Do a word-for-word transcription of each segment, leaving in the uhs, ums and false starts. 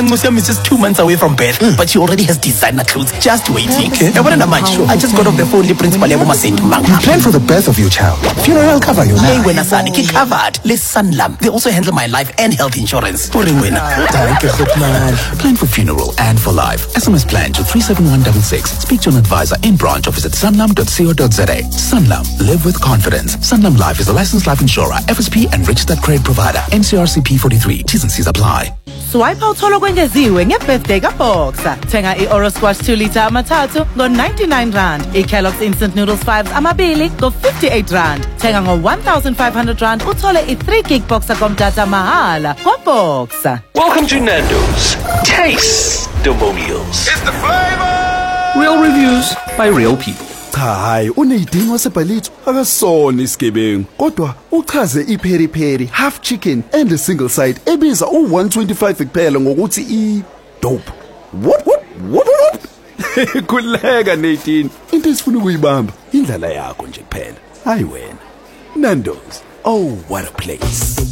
Museum is just two months away from birth, mm. but she already has designer clothes just waiting. Okay. And what am I sure? I just got off the phone with Principal Yaboma Saint Mang. You plan for the birth of your child. Funeral cover you now. Hey, when Asani, ki covered. Les Sanlam. They also handle my life and health insurance. For winner. Thank you, man. Plan for funeral and for life. S M S plan to three seven one six six. Speak to an advisor in branch or visit sanlam dot co dot za. Sanlam. Live with confidence. Sanlam Life is a licensed life insurer, F S P and registered credit provider. N C R C P forty-three. T's and C's apply. Swipe out holo kwengeziwe nge-birthday ka-Boxer. Thenga i-Oro Squash two litre amathathu ngo-ninety-nine rand. I-Kellogg's Instant Noodles fives amabili ngo-fifty-eight rand. Thenga ngo-one thousand five hundred rand uthole i-three gig boxer komdata mahala kwa-Boxer. Welcome to Nando's. Taste the meals. It's the flavor! Real reviews by real people. Cha hayi uneyidingo wasebhalitho akasona isigebengu kodwa uchaze ipheri pheri half chicken and a single side ebiza u one twenty-five kuphela ngokuthi I dope. What what what what? Kuleka Nadine. Into esifuna ukuyibamba indlela yakho nje kuphela. Hayi wena. Nando's. Oh what a place.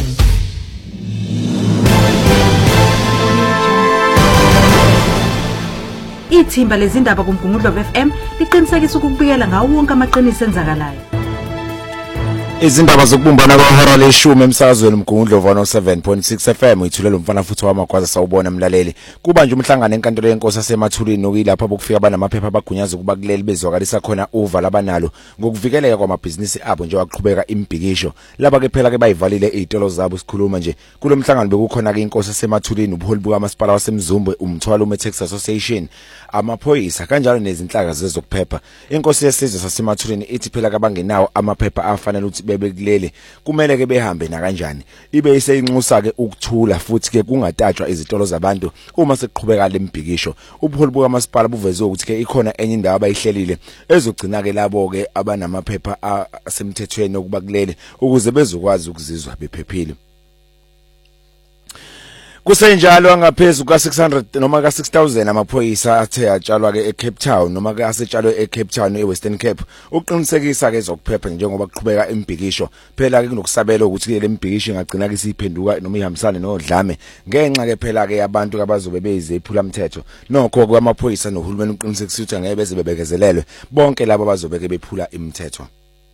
Ithimba lezindaba kuMgungundlo F M liqinisekisa ukubikela ngawo wonke amaqiniso enzakalayo. Izindaba zokubumbana kwahora leshumi emsakazweni uMgungundlo one oh seven point six F M ithulela umfana futhi wamagwaza sawubona mlaleli. Kuba nje umhlangano enkantolo yenkosi yaseMathulini nokuyilapha bokufika abanamaphepha abagunyaza ukuba kuleli bezwakalisa khona uva labanalo ngokuvikeleka kwamabhizinisi abo nje waqhubeka imbhikisho. Laba ke phela ke bayivalile izitolo zabo sikhuluma nje. Kulo mhlangano bekukhona ke inkosi yaseMathulini ubuholi bukaMasipala waseMzumbe umthwalo uMetex Association amaphoyisa kanjalo nezinhlaka zezokuphepha. Inkosi yesizwe saseMathulini ithi phela kabangenawo amaphepha afanele ukuthi bebekulele kumele ke behambe na kanjani. Ibe iseyinxusa ke ukuthula futhi ke kungatatshwa izitolo zabantu uma sekuqhubeka lembhikisho. Ubuholi bukaMasipala buveze ukuthi ke ikhona enye indawo abayihlelile ezogcina ke labo ke abanamaphepha asemthethweni okuba kulele ukuze bezokwazi ukuzizwa bephephile. Kusenjalo angaphezulu ka six hundred noma ka six thousand amaphoyisa athe atshalwa ke eCape Town noma ke asetshalwe eCape Town eWestern Cape uqinisekisa ke zokuphepha njengoba kuqhubeka imbhikisho. Phela ke kunokusabela ukuthi le mbhikisho ingagcina ke siphenduka noma ihambisane nodlame ngenxa ke phela ke abantu abazobe beyize iphula umthetho nokho kwamaphoyisa nohulumeni uqinisekisa ukuthi ngeke beze bebekezelelwe bonke labo bazobe ke bephula imithetho.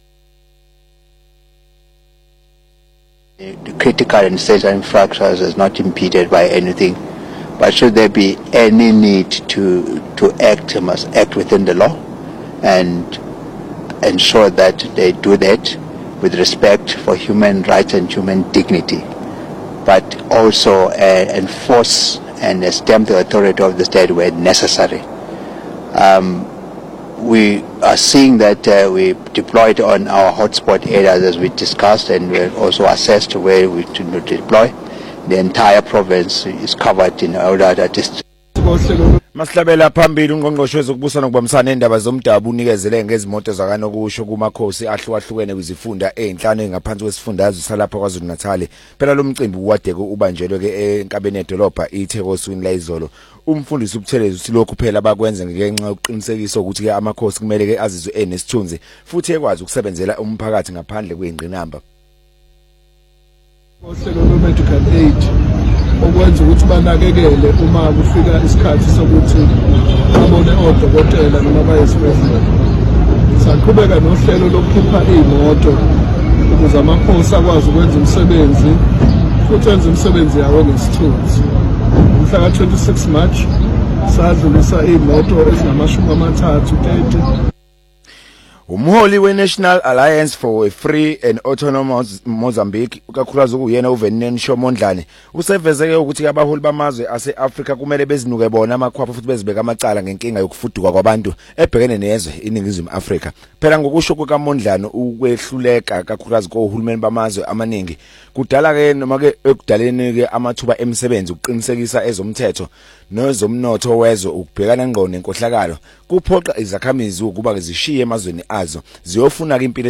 The critical and essential infrastructures is not impeded by anything, but should there be any need to to act, they must act within the law and ensure that they do that with respect for human rights and human dignity, but also uh, enforce and stamp the authority of the state where necessary. Um, We are seeing that uh, we deployed on our hotspot areas as we discussed, and we also assessed where we to deploy. The entire province is covered in all other districts. Masihlabela phambili ungqongqoshe wezokubusana ngokubambisana endaba zomdabu unikezele ngezimoto zakanokusho kumakhosi ahlukahlukene kwizifunda ezinhlanu engaphansi kwesifundazwe salapha kwaZulu Natal. Phela lo mcimbi uwadeke ubanjelwe ke enkabeni edolobha iThekwini la izolo. Umfundisi ubuthelezi uthi lokhu phela abakwenza ngenxa ukuqinisekisa ukuthi ke amakhosi kumele ke azizwe enesithunzi futhi ekwazi ukusebenzela umphakathi ngaphandle kwengqinamba. Ohlelo lwe-medical aid okwenza ukuthi banakekele uma kufika isikhathi sokuthi babone odokotela noma bayesibhedlela. Saqhubeka nohlelo lokukhipha imoto ukuze amakhosi akwazi ukwenza umsebenzi futhi enze umsebenzi yawo ngesithunzi. Mhla ka twenty-six March sadlulisa imoto ezingamashumi amathathu thirty. Umholi we-National Alliance for a Free and Autonomous Mozambique ukakhulukazi ukuyena uVenene Shomondlane usevezeke ukuthi abaholi bamazwe ase-Afrika kumele bezinuke bona amakhwapha futhi bezibeka amacala ngenkinga yokufuduka kwabantu ebhekene nezwe iningizimu Afrika. Phela ngokusho kukaMondlane ukwehluleka kakhulukazi kohulumeni bamazwe amaningi kudala ke noma ke ekudaleni ke amathuba emisebenzi ukuqinisekisa ezomthetho nezomnotho wezwe ukubhekana ngqo nenkohlakalo kuphoqa izakhamizi ukuba zishiye emazweni azo ziyofuna ke impilo